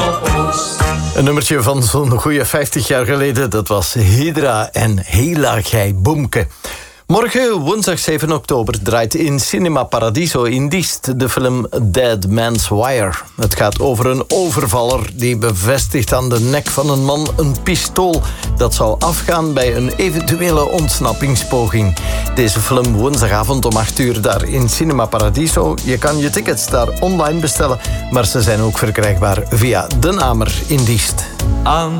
Een nummertje van zo'n goede 50 jaar geleden. Dat was Hydra en Hela Gij Boemke. Morgen, woensdag 7 oktober, draait in Cinema Paradiso in Diest de film Dead Man's Wire. Het gaat over een overvaller die bevestigt aan de nek van een man een pistool dat zou afgaan bij een eventuele ontsnappingspoging. Deze film woensdagavond om 8 uur daar in Cinema Paradiso. Je kan je tickets daar online bestellen, maar ze zijn ook verkrijgbaar via De Namer in Diest. Aan